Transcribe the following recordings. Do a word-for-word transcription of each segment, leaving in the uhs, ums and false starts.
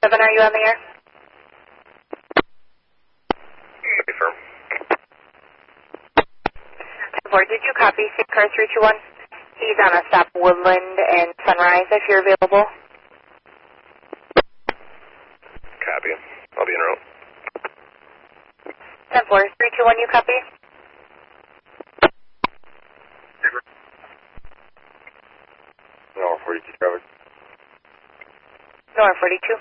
seven, are you on the air? Confirm. ten four, did you copy six car three two one? He's on a stop Woodland and Sunrise if you're available. Copy. I'll be en route. ten four, three two one, you copy? No, forty-two traffic. Nor forty-two.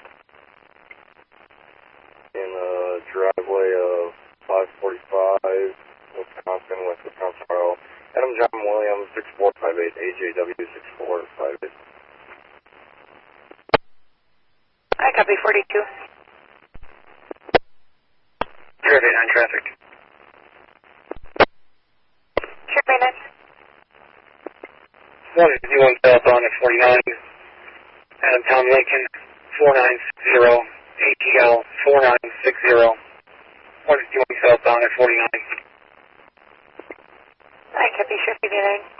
In the driveway of five forty-five, Wisconsin, West Wisconsin, Ohio. Adam John Williams, six four five eight, A J W six four five eight. I copy forty-two. zero eight nine traffic. Sure, minute. one two one southbound at forty-nine. Adam Tom Lincoln, four nine six zero, A T L four nine six zero. one two one southbound at forty-nine. I copy, sure, fifty-nine.